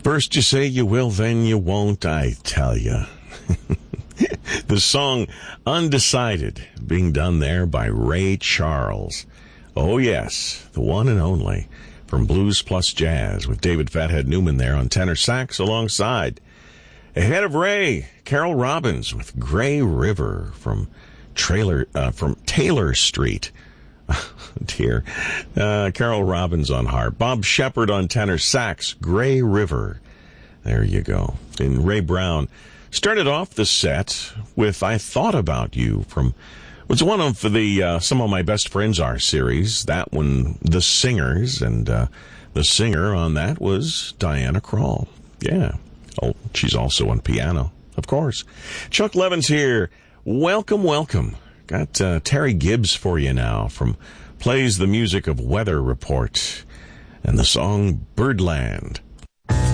First you say you will, then you won't, I tell you. The song Undecided, being done there by Ray Charles. Oh yes, the one and only, from Blues Plus Jazz, with David Fathead Newman there on tenor sax alongside. Ahead of Ray, Carol Robbins with Gray River from Taylor Street. Dear. Carol Robbins on harp. Bob Shepard on tenor sax. Gray River. There you go. And Ray Brown started off the set with I Thought About You from was one of the Some of My Best Friends Are series. That one, The Singers, and the singer on that was Diana Krall. Yeah. Oh, she's also on piano, of course. Chuck Levins here. Welcome, welcome. Got Terry Gibbs for you now plays the music of Weather Report and the song Birdland.